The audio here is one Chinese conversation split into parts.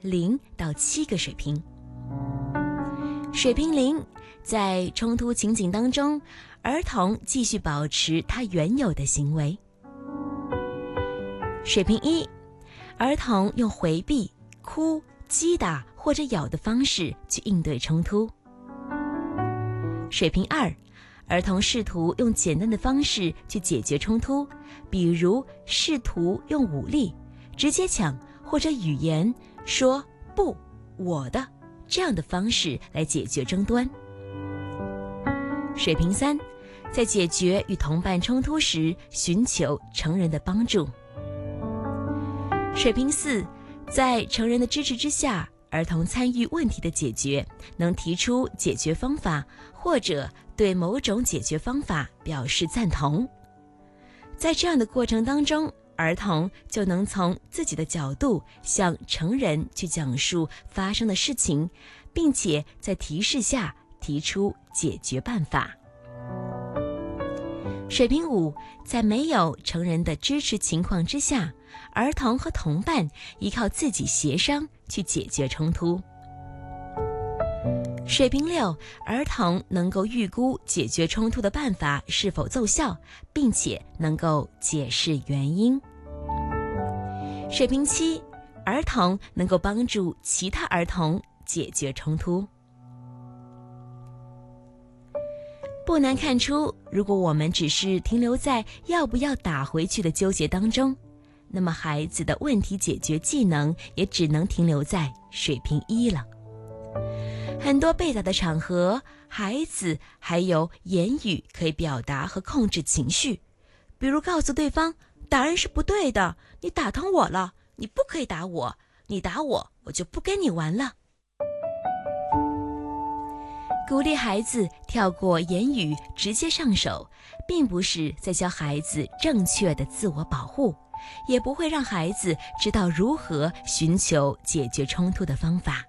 0到7个水平。水平0，在冲突情景当中，儿童继续保持他原有的行为。水平1，儿童用回避、哭、击打或者咬的方式去应对冲突。水平2，儿童试图用简单的方式去解决冲突，比如试图用武力、直接抢或者语言说不，我的这样的方式来解决争端。水平3，在解决与同伴冲突时寻求成人的帮助。水平4，在成人的支持之下，儿童参与问题的解决，能提出解决方法，或者对某种解决方法表示赞同。在这样的过程当中，儿童就能从自己的角度向成人去讲述发生的事情，并且在提示下提出解决办法。水平5，在没有成人的支持情况之下，儿童和同伴依靠自己协商去解决冲突。水平6，儿童能够预估解决冲突的办法是否奏效，并且能够解释原因。水平7，儿童能够帮助其他儿童解决冲突。不难看出，如果我们只是停留在要不要打回去的纠结当中，那么孩子的问题解决技能也只能停留在水平1了。很多被打的场合，孩子还有言语可以表达和控制情绪，比如告诉对方打人是不对的，你打疼我了，你不可以打我，你打我，我就不跟你玩了。鼓励孩子跳过言语直接上手，并不是在教孩子正确的自我保护，也不会让孩子知道如何寻求解决冲突的方法。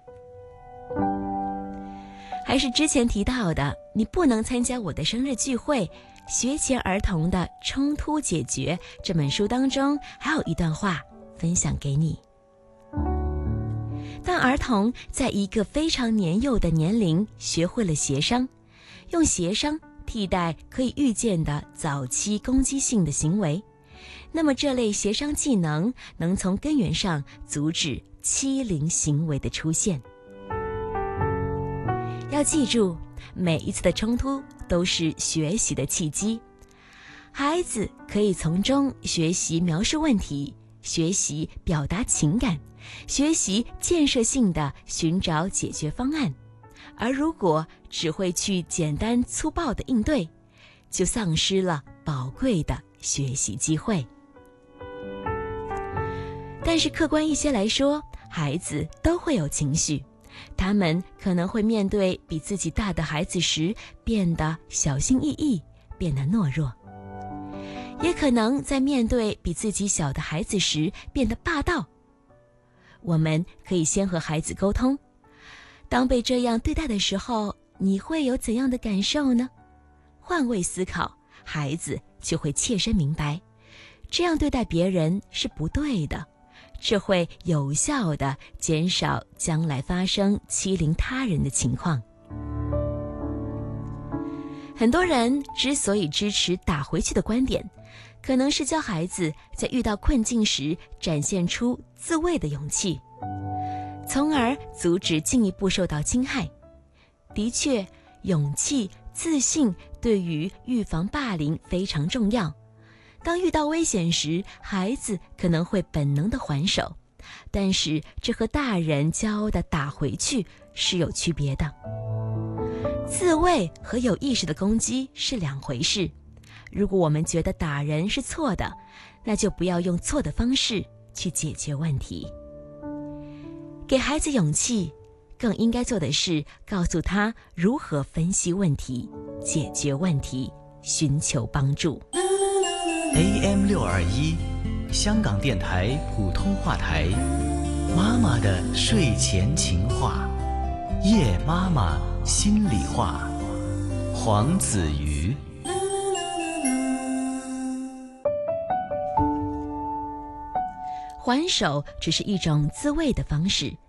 还是之前提到的，你不能参加我的生日聚会，学前儿童的冲突解决这本书当中还有一段话分享给你。当儿童在一个非常年幼的年龄学会了协商，用协商替代可以预见的早期攻击性的行为，那么这类协商技能能从根源上阻止欺凌行为的出现。要记住，每一次的冲突都是学习的契机，孩子可以从中学习描述问题，学习表达情感，学习建设性地寻找解决方案。而如果只会去简单粗暴的应对，就丧失了宝贵的学习机会。但是客观一些来说，孩子都会有情绪，他们可能会面对比自己大的孩子时变得小心翼翼，变得懦弱，也可能在面对比自己小的孩子时变得霸道。我们可以先和孩子沟通，当被这样对待的时候，你会有怎样的感受呢？换位思考，孩子就会切身明白，这样对待别人是不对的，这会有效地减少将来发生欺凌他人的情况。很多人之所以支持打回去的观点，可能是教孩子在遇到困境时展现出自卫的勇气，从而阻止进一步受到侵害。的确，勇气、自信对于预防霸凌非常重要。当遇到危险时，孩子可能会本能的还手，但是这和大人教的打回去是有区别的。自卫和有意识的攻击是两回事。如果我们觉得打人是错的，那就不要用错的方式去解决问题。给孩子勇气，更应该做的是告诉他如何分析问题、解决问题、寻求帮助。 AM 621，香港电台普通话台，妈妈的睡前情话，夜妈妈心里话，黄子瑜。 还手只是一种自卫的方式，